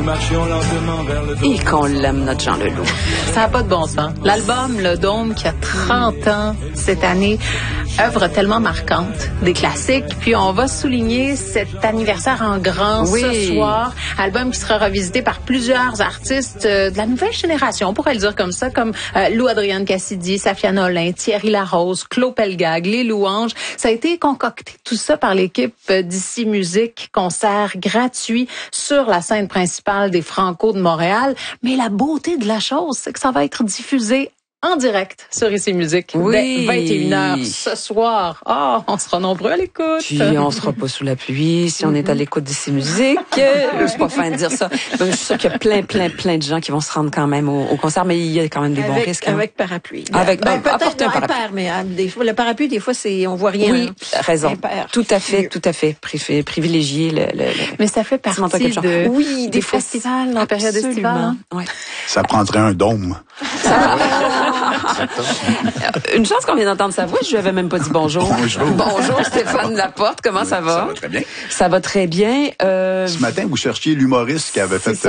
marchions lentement vers le Et qu'on l'aime, notre Jean Leloup. Ça n'a pas de bon sens. L'album Le Dôme, qui a 30 ans cette année, œuvre tellement marquante, des classiques. Puis on va souligner cet anniversaire en grand ce soir. Album qui sera revisité par plusieurs artistes de la nouvelle génération, on pourrait le dire comme ça, comme Lou Adrienne Cassidy, Safia Nolin, Thierry Larose, Claude Pelgag, Les Louanges. Ça a été concocté tout ça par l'équipe d'Ici Musique, concert gratuit sur la scène principale des Franco de Montréal. Mais la beauté de la chose, c'est que ça va être diffusé en direct sur Ici Musique dès 21h ce soir. On sera nombreux à l'écoute. Puis on sera pas sous la pluie si on est à l'écoute d'Ici Musique. C'est pas fin de dire ça. Je suis sûre qu'il y a plein de gens qui vont se rendre quand même au concert, mais il y a quand même des bons risques. Avec parapluie. Apporter un parapluie. Mais des fois, le parapluie, des fois, on voit rien. Oui, raison. Tout à fait. Privilégier le mais ça fait partie des festivals en période estivale. Ouais. Ça prendrait un dôme. Une chance qu'on vient d'entendre sa voix, je lui avais même pas dit bonjour. Bonjour Stéphane Laporte, comment ça va? Ça va très bien. Ça va très bien. Ce matin, vous cherchiez l'humoriste qui avait fait